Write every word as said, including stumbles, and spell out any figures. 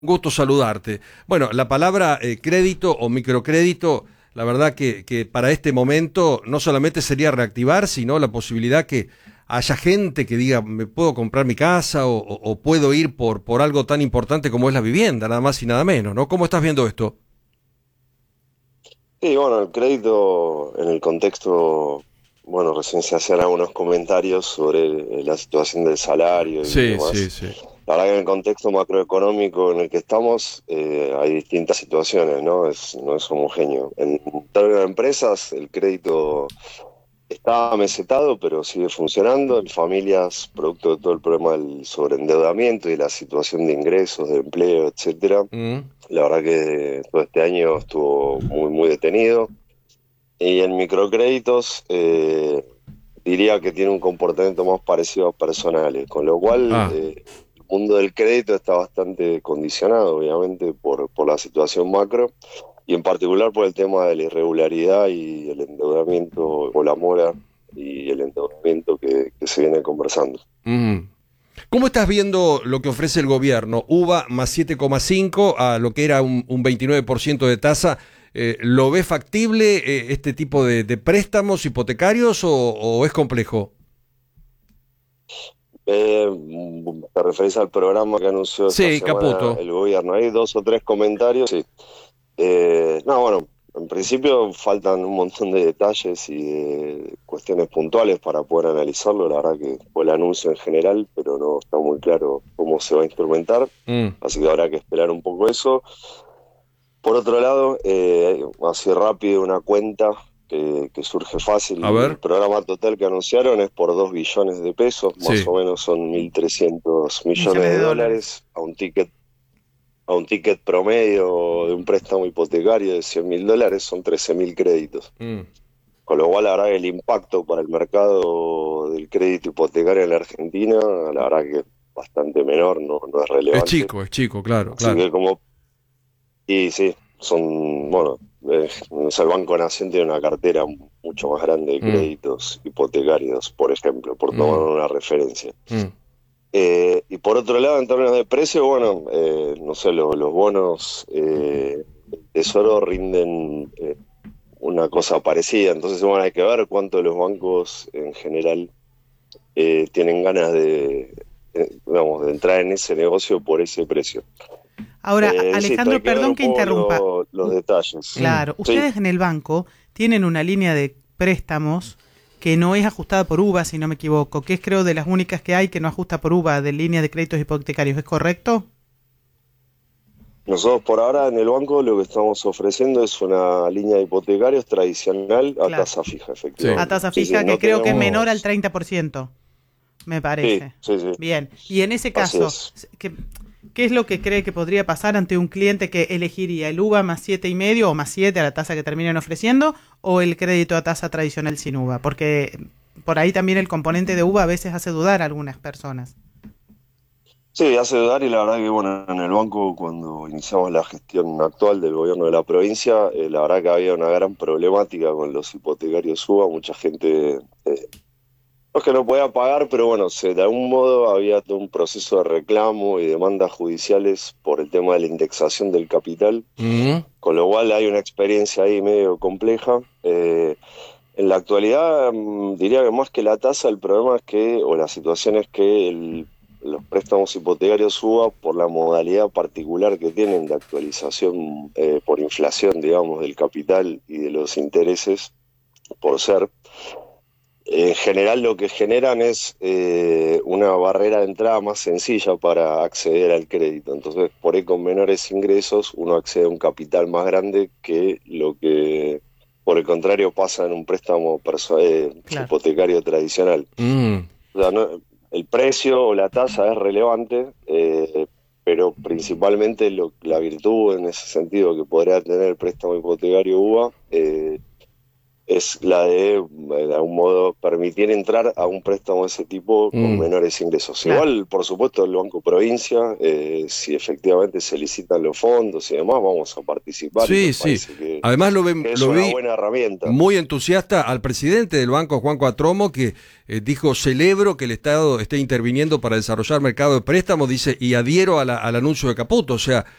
Gusto saludarte. Bueno, la palabra eh, crédito o microcrédito, la verdad que, que para este momento no solamente sería reactivar, sino la posibilidad que haya gente que diga, me puedo comprar mi casa o, o, o puedo ir por, por algo tan importante como es la vivienda, nada más y nada menos, ¿no? ¿Cómo estás viendo esto? Sí, bueno, el crédito en el contexto, bueno, recién se hacían algunos comentarios sobre la situación del salario y Sí, sí, demás. sí. La verdad que en el contexto macroeconómico en el que estamos eh, hay distintas situaciones, ¿no? Es, no es homogéneo. En términos de empresas, el crédito está mesetado, pero sigue funcionando. En familias, producto de todo el problema del sobreendeudamiento y la situación de ingresos, de empleo, etcétera. Mm. La verdad que todo este año estuvo muy, muy detenido. Y en microcréditos eh, diría que tiene un comportamiento más parecido a personales, con lo cual Ah, eh, el mundo del crédito está bastante condicionado, obviamente, por, por la situación macro y en particular por el tema de la irregularidad y el endeudamiento o la mora y el endeudamiento que, que se viene conversando. mm. ¿Cómo estás viendo lo que ofrece el gobierno? UVA más siete coma cinco a lo que era un, un veintinueve por ciento de tasa. Eh, ¿Lo ves factible eh, este tipo de, de préstamos hipotecarios o, o es complejo? Eh, Te referís al programa que anunció esta Sí, semana Caputo. el gobierno. Hay dos o tres comentarios. Sí. Eh, no, bueno, en principio faltan un montón de detalles y de cuestiones puntuales para poder analizarlo. La verdad que fue el anuncio en general, pero no está muy claro cómo se va a instrumentar. Mm. Así que habrá que esperar un poco eso. Por otro lado, eh, así rápido, una cuenta que, que surge A fácil. El ver. programa total que anunciaron es por dos billones de pesos, más Sí. o menos son mil trescientos millones Millones de de dólares. dólares, a un ticket a un ticket promedio de un préstamo hipotecario de cien mil dólares son trece mil créditos. Mm. Con lo cual, la verdad, el impacto para el mercado del crédito hipotecario en la Argentina, la verdad que es bastante menor, no, no es Es relevante. chico, es chico, claro, Así claro. que como, y sí, son, bueno, eh, o sea, el Banco Nación tiene una cartera mucho más grande de Mm. créditos hipotecarios, por ejemplo, por tomar Mm. una referencia. Mm. Eh, y por otro lado, en términos de precio, bueno, eh, no sé, lo- los bonos eh, del Tesoro rinden eh, una cosa parecida. Entonces, bueno, hay que ver cuánto los bancos en general eh, tienen ganas de, eh, digamos, de entrar en ese negocio por ese precio. Ahora, Eh, insisto, hay Alejandro, que ver perdón un que poco interrumpa. lo- los U- detalles. Mm. claro, Sí, ustedes en el banco tienen una línea de préstamos que no es ajustada por UVA, si no me equivoco, que es creo de las únicas que hay que no ajusta por UVA de línea de créditos hipotecarios, ¿es correcto? nosotros por ahora en el banco lo que estamos ofreciendo es una línea de hipotecarios tradicional a Claro. tasa fija, Sí. A efectivamente. tasa Sí, sí, fija no que creo que es menor al tenemos... treinta por ciento, me Sí, parece. sí, sí, Bien, y en ese así caso, es. ¿qué, qué es lo que cree que podría pasar ante un cliente que elegiría el UVA más siete y medio o más siete a la tasa que terminen ofreciendo o el crédito a tasa tradicional sin UVA? Porque por ahí también el componente de UVA a veces hace dudar a algunas personas. Sí, hace dudar y la verdad que bueno, en el banco cuando iniciamos la gestión actual del gobierno de la provincia, eh, la verdad que había una gran problemática con los hipotecarios U B A, mucha gente, eh, no es que no podía pagar, pero bueno, se, de algún modo había todo un proceso de reclamo y demandas judiciales por el tema de la indexación del capital, Mm. con lo cual hay una experiencia ahí medio compleja. Eh, en la actualidad, mm, diría que más que la tasa, el problema es que, o la situación es que el- los préstamos hipotecarios U B A, por la modalidad particular que tienen de actualización eh, por inflación, digamos, del capital y de los intereses, por ser, en general lo que generan es eh, una barrera de entrada más sencilla para acceder al crédito. Entonces, por ahí con menores ingresos uno accede a un capital más grande que lo que, por el contrario, pasa en un préstamo perso- eh, Claro. hipotecario tradicional. Mm. O sea, no- el precio o la tasa es relevante, eh, pero principalmente lo- la virtud en ese sentido que podría tener el préstamo hipotecario U B A, eh, es la de, de algún modo, permitir entrar a un préstamo de ese tipo con mm. menores ingresos. Claro. Igual, por supuesto, el Banco Provincia, eh, si efectivamente se licitan los fondos y demás, vamos a participar. Sí, sí. Que, Además lo, ven, que es lo una vi buena herramienta. Muy entusiasta al presidente del banco, Juan Cuatromo, que eh, dijo, celebro que el Estado esté interviniendo para desarrollar mercado de préstamos, dice, y adhiero a la, al anuncio de Caputo. O sea,